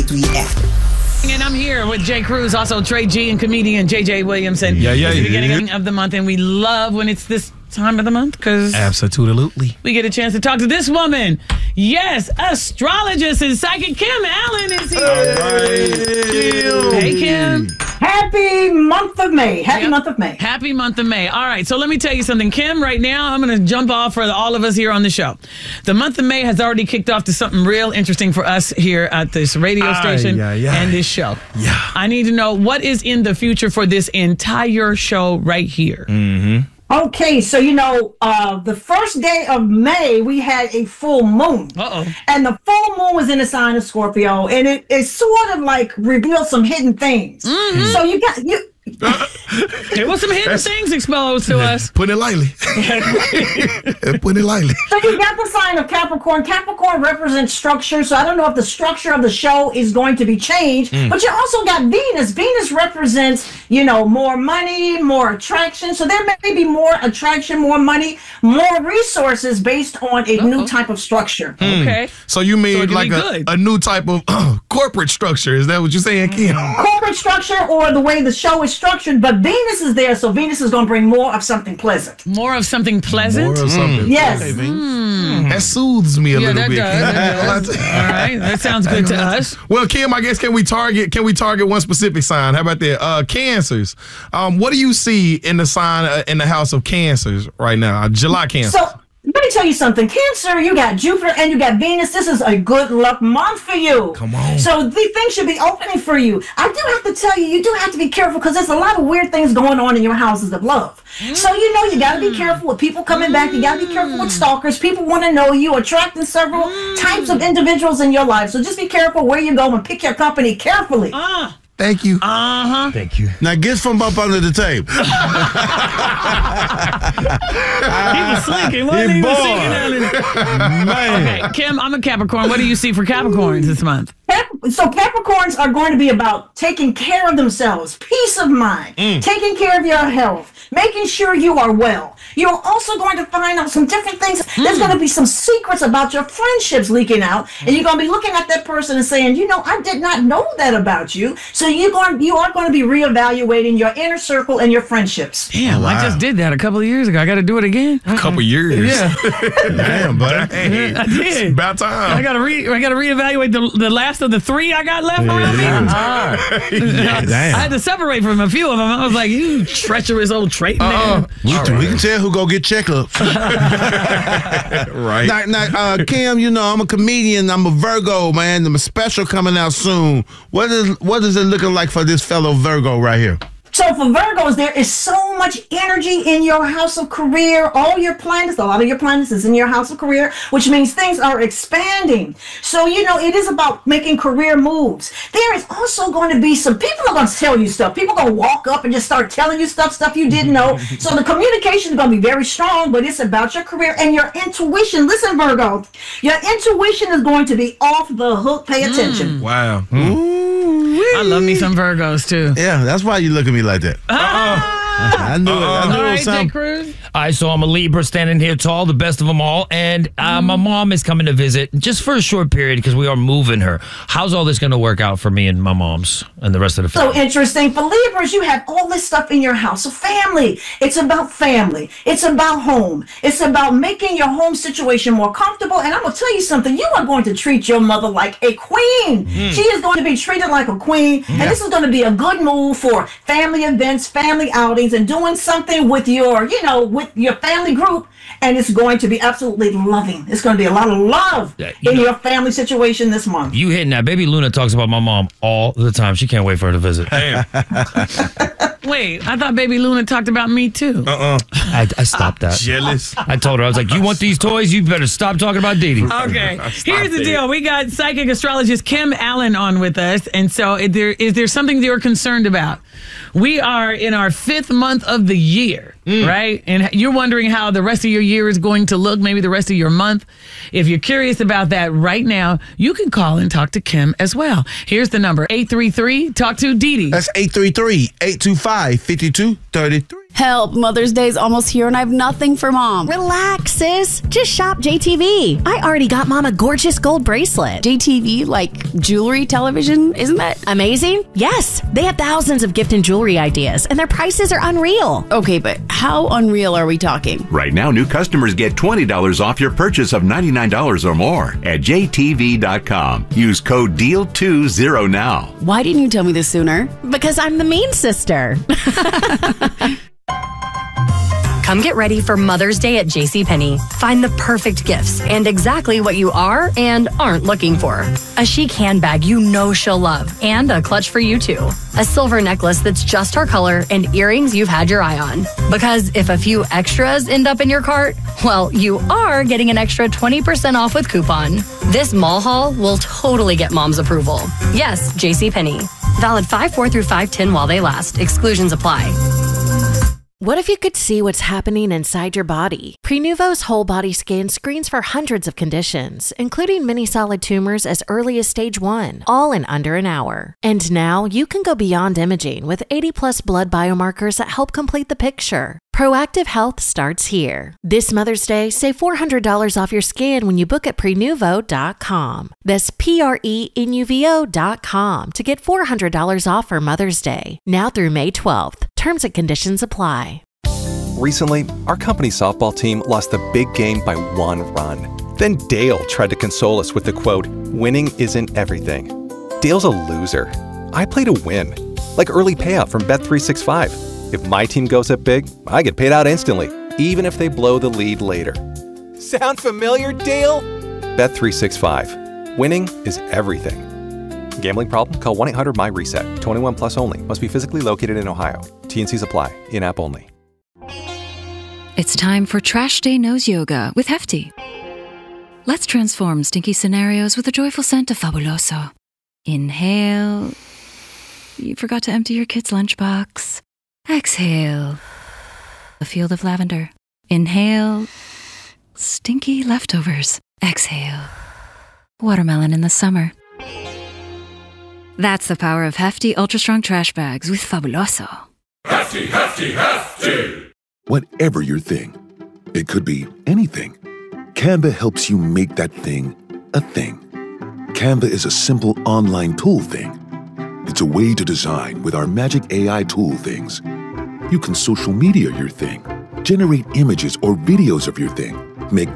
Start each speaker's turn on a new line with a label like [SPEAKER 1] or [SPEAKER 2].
[SPEAKER 1] 93.3
[SPEAKER 2] And I'm here with Jay Cruz, also Trey G, and comedian JJ Williamson. It's the beginning of the month, and we love when it's this time of the month because
[SPEAKER 3] absolutely
[SPEAKER 2] we get a chance to talk to this woman. Yes, astrologist and psychic Kim Allen is here.
[SPEAKER 3] All right.
[SPEAKER 2] Hey, Kim.
[SPEAKER 4] Happy month of May. Happy month of May.
[SPEAKER 2] Happy month of May. All right, so let me tell you something, Kim. Right now, I'm going to jump off for all of us here on the show. The month of May has already kicked off to something real interesting for us here at this radio station and this show.
[SPEAKER 3] Yeah.
[SPEAKER 2] I need to know what is in the future for this entire show right here.
[SPEAKER 3] Mm-hmm.
[SPEAKER 4] Okay, so the first day of May, we had a full moon. And the full moon was in the sign of Scorpio, and it sort of like revealed some hidden things.
[SPEAKER 2] Mm-hmm.
[SPEAKER 4] So you
[SPEAKER 2] there was some hidden things exposed to us.
[SPEAKER 3] Put it lightly. Put it lightly.
[SPEAKER 4] So you got the sign of Capricorn. Capricorn represents structure, so I don't know if the structure of the show is going to be changed. But you also got Venus. Venus represents, more money, more attraction. So there may be more attraction, more money, more resources based on a new type of structure.
[SPEAKER 2] Okay.
[SPEAKER 3] So you mean
[SPEAKER 2] So
[SPEAKER 3] like a new type of corporate structure? Is that what you're saying, Kim?
[SPEAKER 4] Corporate structure or the way the show is structured, but Venus is there, so Venus is going to bring more of something pleasant.
[SPEAKER 2] More of something pleasant?
[SPEAKER 3] More of something
[SPEAKER 4] Yes.
[SPEAKER 3] pleasant. That soothes me a little bit.
[SPEAKER 2] That does. All right, that sounds good to us.
[SPEAKER 3] Well, Kim, I guess can we target one specific sign? How about that? Cancers. What do you see in the sign in the house of Cancers right now? July Cancer.
[SPEAKER 4] So let me tell you something. Cancer, you got Jupiter and you got Venus. This is a good luck month for you.
[SPEAKER 3] Come on.
[SPEAKER 4] So the things should be opening for you. I do have to tell you, you do have to be careful because there's a lot of weird things going on in your houses of love. So you got to be careful with people coming back. You got to be careful with stalkers. People want to know you, attracting several types of individuals in your life. So just be careful where you go and pick your company carefully.
[SPEAKER 3] Thank you.
[SPEAKER 5] Thank you.
[SPEAKER 6] Now get from up under the table.
[SPEAKER 2] He was slinking. Wasn't he?
[SPEAKER 6] Man.
[SPEAKER 2] Okay, Kim, I'm a Capricorn. What do you see for Capricorns this month?
[SPEAKER 4] So Capricorns are going to be about taking care of themselves, peace of mind, taking care of your health, making sure you are well. You're also going to find out some different things. There's going to be some secrets about your friendships leaking out, and you're going to be looking at that person and saying, I did not know that about you. So you are going to be reevaluating your inner circle and your friendships.
[SPEAKER 2] Damn, I just did that a couple of years ago. I got to do it again.
[SPEAKER 3] A couple years.
[SPEAKER 2] Yeah.
[SPEAKER 6] Damn, buddy.
[SPEAKER 3] Hey,
[SPEAKER 2] I did.
[SPEAKER 3] It's about time.
[SPEAKER 2] I got to reevaluate the last of the three I got left around me.
[SPEAKER 6] Damn.
[SPEAKER 2] I had to separate from a few of them. I was like, you treacherous old trait man.
[SPEAKER 6] We can tell who go get checkups.
[SPEAKER 3] Right.
[SPEAKER 6] Now, Kim, I'm a comedian. I'm a Virgo, man. I'm a special coming out soon. What is it looking like for this fellow Virgo right here?
[SPEAKER 4] So for Virgos, there is so much energy in your house of career. All your planets, a lot of your planets is in your house of career, which means things are expanding. So, it is about making career moves. There is also going to be some people are going to tell you stuff. People are going to walk up and just start telling you stuff you didn't know. So the communication is going to be very strong, but it's about your career and your intuition. Listen, Virgo, your intuition is going to be off the hook. Pay attention.
[SPEAKER 3] Wow.
[SPEAKER 2] I love me some Virgos, too.
[SPEAKER 6] Yeah, that's why you look at me like that. I knew it. I knew
[SPEAKER 2] All
[SPEAKER 6] it
[SPEAKER 2] right,
[SPEAKER 6] was
[SPEAKER 2] Jay
[SPEAKER 6] something.
[SPEAKER 2] Cruz.
[SPEAKER 5] All right, so I'm a Libra standing here tall, the best of them all. And my mom is coming to visit just for a short period because we are moving her. How's all this going to work out for me and my mom's and the rest of the family?
[SPEAKER 4] So interesting. For Libras, you have all this stuff in your house of family. It's about family. It's about home. It's about making your home situation more comfortable. And I'm going to tell you something. You are going to treat your mother like a queen. She is going to be treated like a queen. And this is going to be a good move for family events, family outings, and doing something with your, with your family group. And it's going to be absolutely loving. It's going to be a lot of love in your family situation this month.
[SPEAKER 5] You hitting that. Baby Luna talks about my mom all the time. She can't wait for her to visit.
[SPEAKER 3] Damn.
[SPEAKER 2] Wait, I thought Baby Luna talked about me, too.
[SPEAKER 5] I stopped that.
[SPEAKER 3] Jealous.
[SPEAKER 5] I told her, I was like, you want these toys? You better stop talking about Dee Dee.
[SPEAKER 2] Okay, here's the deal. We got psychic astrologist Kim Allen on with us. And so is there something you're concerned about? We are in our 5th month of the year, right? And you're wondering how the rest of your year is going to look, maybe the rest of your month. If you're curious about that right now, you can call and talk to Kim as well. Here's the number, 833-TALK-TO-DEE.
[SPEAKER 6] That's 833-825-5233.
[SPEAKER 1] Help, Mother's Day's almost here and I have nothing for Mom.
[SPEAKER 7] Relax, sis. Just shop JTV. I already got Mom a gorgeous gold bracelet.
[SPEAKER 1] JTV, like jewelry, television, isn't that
[SPEAKER 7] amazing? Yes, they have thousands of gift and jewelry ideas, and their prices are unreal.
[SPEAKER 1] Okay, but how unreal are we talking?
[SPEAKER 8] Right now, new customers get $20 off your purchase of $99 or more at JTV.com. Use code DEAL20 now.
[SPEAKER 1] Why didn't you tell me this sooner?
[SPEAKER 7] Because I'm the mean sister.
[SPEAKER 9] Come get ready for Mother's Day at JCPenney. Find the perfect gifts and exactly what you are and aren't looking for. A chic handbag you know she'll love and a clutch for you too. A silver necklace that's just her color and earrings you've had your eye on. Because if a few extras end up in your cart, well, you are getting an extra 20% off with coupon. This mall haul will totally get Mom's approval. Yes, JCPenney. Valid 5/4 through 5/10 while they last. Exclusions apply.
[SPEAKER 7] What if you could see what's happening inside your body? Prenuvo's whole body scan screens for hundreds of conditions, including many solid tumors as early as stage 1, all in under an hour. And now you can go beyond imaging with 80+ blood biomarkers that help complete the picture. Proactive health starts here. This Mother's Day, save $400 off your scan when you book at Prenuvo.com. That's Prenuvo.com to get $400 off for Mother's Day. Now through May 12th. Terms and conditions apply.
[SPEAKER 10] Recently, our company's softball team lost the big game by 1 run. Then Dale tried to console us with the quote, "Winning isn't everything." Dale's a loser. I play to win, like early payout from Bet365. If my team goes up big, I get paid out instantly, even if they blow the lead later. Sound familiar, Dale? Bet365. Winning is everything. Gambling problem? Call 1-800-MY-RESET. 21 plus only. Must be physically located in Ohio. T&Cs apply. In-app only.
[SPEAKER 11] It's time for Trash Day Nose Yoga with Hefty. Let's transform stinky scenarios with a joyful scent of Fabuloso. Inhale. You forgot to empty your kid's lunchbox. Exhale. A field of lavender. Inhale. Stinky leftovers. Exhale. Watermelon in the summer. That's the power of Hefty Ultra Strong Trash Bags with Fabuloso.
[SPEAKER 12] Hefty, Hefty, Hefty! Whatever your thing, it could be anything. Canva helps you make that thing a thing. Canva is a simple online tool thing. It's a way to design with our magic AI tool things. You can social media your thing, generate images or videos of your thing, make